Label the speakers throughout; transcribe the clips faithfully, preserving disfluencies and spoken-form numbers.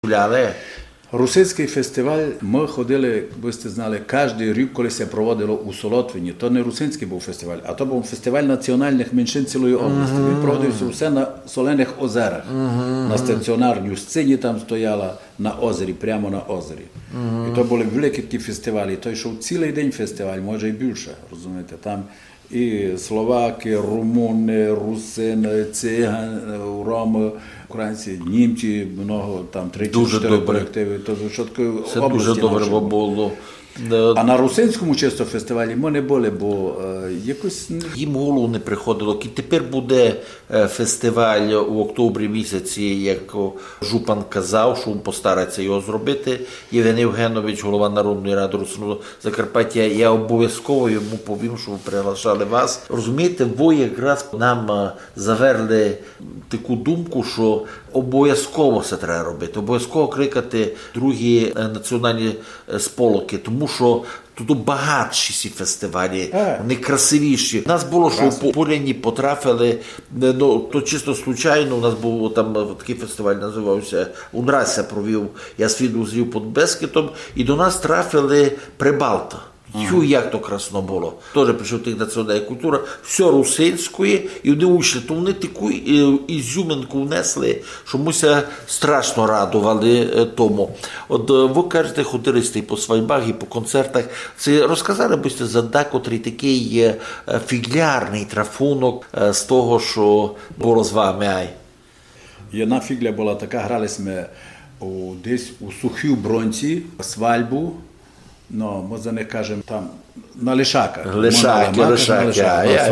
Speaker 1: Русинський фестиваль, ми ходили, ви сте знали, кожен рік, коли це проводило у Солотвині. То не Русинський був фестиваль, а то був фестиваль національних меншин цілої області. Uh-huh. Він проводився все на Солених озерах. Uh-huh. На стаціонарній сцені там стояла, на озері, прямо на озері. Uh-huh. І то були великі такі фестивалі. То йшов цілий день фестиваль, може і більше, розумієте. Там і словаки, румуни, русини, цигани, роми, українці, німці, много, там три-чотири колективи.
Speaker 2: Це дуже добре було.
Speaker 1: А на Русинському чисто фестивалі ми не були, бо е, якось...
Speaker 2: Їм голову не приходило. І тепер буде фестиваль у октобрі місяці, як Жупан казав, що він постарається його зробити. Євген Євгенович, голова Народної ради Русинського Закарпаття, я обов'язково йому повім, що ви приглашали вас. Розумієте, ви якраз нам заверли таку думку, що обов'язково це треба робити, обов'язково кликати другі національні сполоки, тому що тут багатші ці фестивалі, вони красивіші. У нас було, що по Поляні потрафили, ну, то чисто случайно, у нас був там такий фестиваль, називався Унрася провів, я свідок зрів під Бескітом, і до нас трафили Прибалта. Ю, як то красно було. Теж прийшов тих національна культура, все русинської, і вони вийшли. То вони таку ізюминку внесли, що ми ся страшно радували тому. От ви кажете, ходили сте по свадьбах і по концертах. Це розказали б сте за декотрий такий фіглярний трафунок з того, що було з вами? Ай.
Speaker 1: Jedna figля була така, грали ми у, десь у Сухій Бронці, свадьбу. No, ми за них кажемо там на Лишаках.
Speaker 2: Лишаки, Лишаки.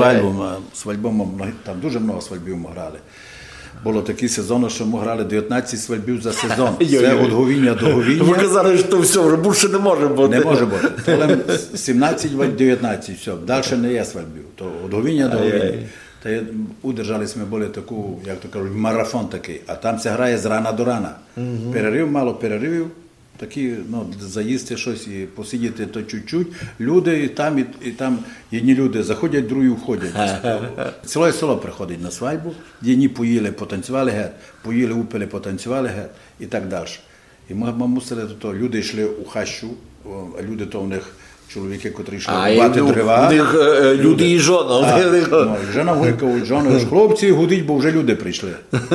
Speaker 1: Свадьбу, там дуже много свадьбів ми грали. Було такі сезони, що ми грали дев'ятнадцять свадьбів за сезон. Це від говіння до говіння.
Speaker 2: Ви казали, що все, вже більше не може бути.
Speaker 1: Не може бути. Але сімнадцять дев'ятнадцять, все. Далі не є свадьбів. То від говіння до говіння. Та удержались ми були таку, як то кажуть, марафон такий. А там це грає з рана до рана. Перерив, мало переривів. Такі, ну, заїсти щось і посидіти то чуть-чуть. Люди і там, і, і там одні люди заходять, другі входять. Ціле село приходить на свадьбу, одні поїли, потанцювали геть, поїли, упили, потанцювали геть і так далі. І ми, ми мусили, то, люди йшли у хащу, а люди то у них чоловіки, котрі йшли рубати дерева.
Speaker 2: У них е, люди і жона.
Speaker 1: Ну, жона гойкають, жона, хлопці гудіть, бо вже люди прийшли.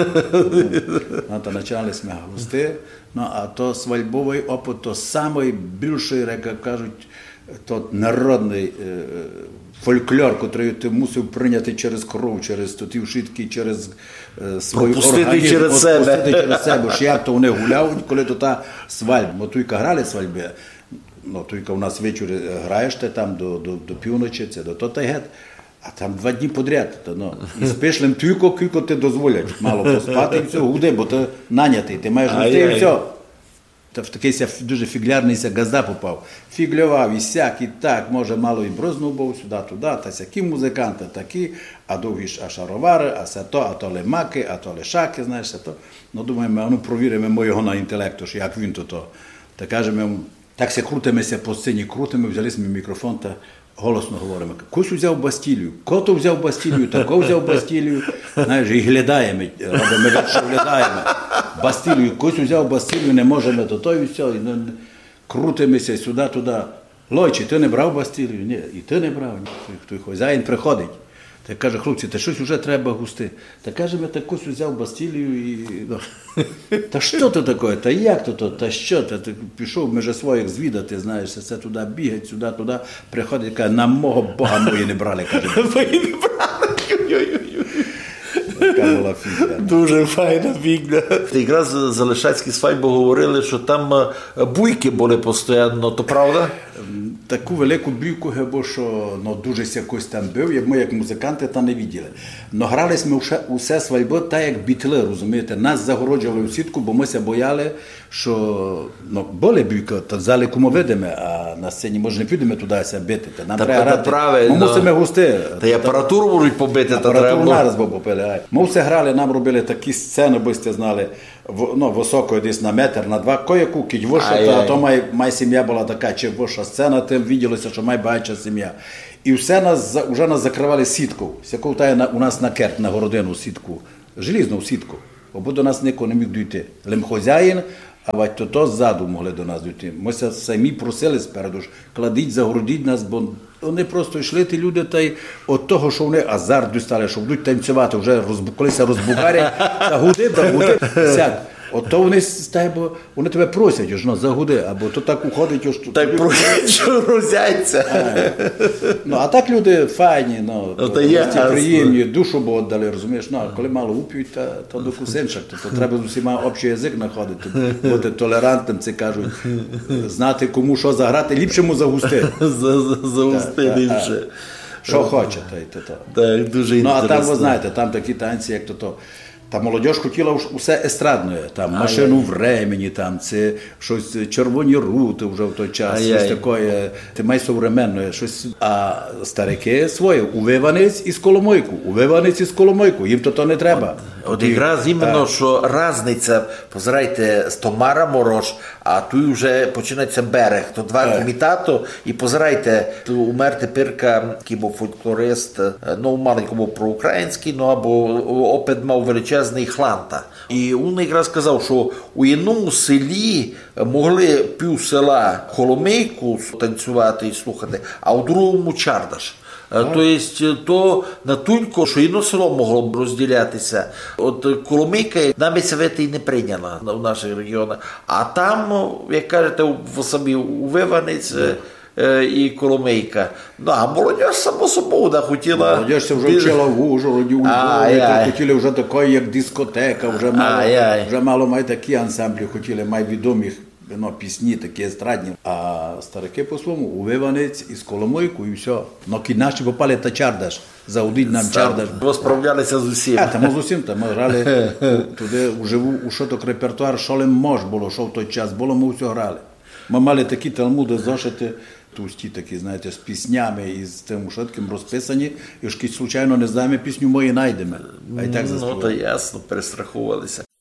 Speaker 1: Ну, то почали ми густи. Ну, а то свадьбовий опит, то найбільший, як кажуть, то народний е, фольклор, який ти мусив прийняти через кров, через ті вшитки, через е, свій організм.
Speaker 2: Через себе.
Speaker 1: Пропустити через себе. Ж як то вони гуляють, коли то та свадьба. Ми тільки грали свадьби, ну, тільки у нас ввечері граєш ти там до, до, до півночі, це до то та гет. А там два дні подряд. То, ну, і спиш лим тільки, кілько ти дозволять. Мало поспати і все, гуди, бо ти нанятий, ти маєш густи і все. Та в такий дуже фіглярний газда попав. Фіглював і сяк, і так, може, мало і брознув був сюди-туди, та сякі музиканти такі, а довгі ж а шаровари, а це то, а то лемаки, а то лишаки, знаєш, це то. Ну, думаємо, ну, провіримо його на інтелекту, як він то-то. Та кажемо, так се крутимося по сцені, крутимо, взяли ми мікрофон та голосно говоримо. Кось взяв Бастилію, кото взяв Бастилію, тако взяв Бастилію. Знаєш, і глядаємо, робимо, що глядаємо. Бастилію, кось взяв Бастилію, не можемо, то то і все. І, ну, крутимося сюди-туди. Лойче, ти не брав Бастилію? Ні, і ти не брав. Той хазяїн приходить. Та каже, хлопці, та щось вже треба густи. Та каже, ми так ось взяв Бастилію і... Ну. Та що то таке? Та як то то? Та що то? Ти пішов меже своїх звідати, знаєш, це туди бігать, сюди, туди. Приходить, каже, на мого Бога мої не брали, каже.
Speaker 2: Мої не брали,
Speaker 1: така була фігня.
Speaker 2: Дуже файна фігня. Якраз за Лишацькі свадьби говорили, що там буйки були постійно, то правда?
Speaker 1: Таку велику бійку, бо що ну, дуже якось там був, ми як музиканти та не виділи. Но грались ми усе, усе свадьбу так, як бітли, розумієте. Нас загороджували в сітку, бо ми ся бояли, що ну, були бійки, то в залі кому видимо, а на сцені може не підемо туди ся бити. Нам
Speaker 2: та,
Speaker 1: треба грати,
Speaker 2: правильно.
Speaker 1: Ми мусимо густи.
Speaker 2: Та й апаратуру можуть побити,
Speaker 1: та треба. Апаратуру нараз бо попили. Ми все грали, нам робили такі сцени, бо сте знали, ну, високою десь на метр, на два, кое-яку кіть виша, а то май, май сім'я була така, чи виша сцена, тим виділося, що май багатша сім'я. І все нас, вже нас закривали сітку, яку у нас на керт, на городину сітку, желізну сітку, бо до нас нікого не міг дійти. Лим хозяїн, а вать то то ззаду могли до нас дійти. Ми ся самі просили спереду ж, кладіть, загородіть нас, бо вони просто йшли, ті люди, та й от того, що вони азарт дістали, що будуть танцювати, вже розбу, колися розбугарять, та гуди, та гуди, сядь. От то вони з тебе, вони тебе просять, аж, ну, загуди, або то так уходить, аж...
Speaker 2: Так просять, що розяться.
Speaker 1: Ну, а так люди файні, ну,
Speaker 2: Ну, та є,
Speaker 1: ті приємні, душу б віддали, розумієш, ну, а коли мало уп'ють, то, то до кусеншак, то, то треба з усіма общий язик знаходити, бути толерантним, це кажуть, знати кому що заграти, ліпшому загусти.
Speaker 2: Загусти ліпше.
Speaker 1: Що хоче, та й то.
Speaker 2: Так, дуже
Speaker 1: Ну, а
Speaker 2: інтересно.
Speaker 1: там, ви знаєте, там такі танці, як то то. Та молодь хотіла уж усе естрадне, там машину времені, там це щось червоні рути вже в той час,
Speaker 2: Ай-яй.
Speaker 1: щось таке, те майсовременне, щось. А старики своє, увиванець із Коломойку, увиванець із Коломойку, їм то то не треба.
Speaker 2: От якраз іменно, що різниця, позирайте, з Томара Морош, а тут вже починається берег, то два комітато, і позирайте, умер тепер, який був фольклорист, ну, маленькому проукраїнський, ну, або опит мав величезний Хланта. І він якраз сказав, що у одному селі могли пів села Коломийку танцювати і слухати, а у другому Чардаш. Тобто, то на тунько, що іно село могло б розділятися. От Коломийка навіть совєти і не прийняла в наших регіонах. А там, як кажете, в собі Увиванець і Коломийка. Ну, а молодь, само собою, да, хотіла...
Speaker 1: Молодь вже вчила в Ужгороді, у Львові, то хотіли вже такої, як дискотека, вже мало, вже мало має такі ансамблі, хотіли, має відомі, ну, пісні такі естрадні. А старики по-своєму, Увиванець із Коломойку і все. Ну, кі наші попали та Чардаш, заудить нам Чардаш.
Speaker 2: Розправлялися з усім.
Speaker 1: А, там з усім, там ми грали туди, вживу, у шоток репертуар, що ли мож було, що в той час було, ми все грали. Ми мали такі талмуди, зошити, тусті такі, знаєте, з піснями і з тим шотким розписані, і ж, случайно не знаємо пісню, ми і знайдемо. А й так заспівали.
Speaker 2: Ну, то ясно, перестрахувалися.